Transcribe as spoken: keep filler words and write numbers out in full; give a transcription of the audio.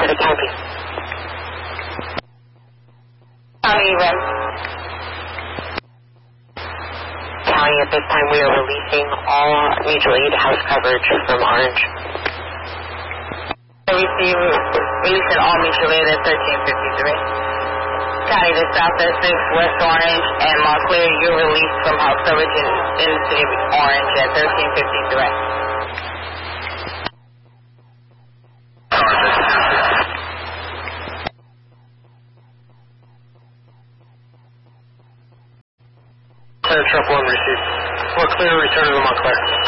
the county. County, Red. County, at this time we are releasing all mutual aid house coverage from Orange. I receive releasing all mutual aid at thirteen fifty-three. County to South Essex, West Orange, and Montclair, you're released from house coverage in, in the city of Orange at thirteen fifty-three. Clear, truck one received. We're clear, return to the Montclair.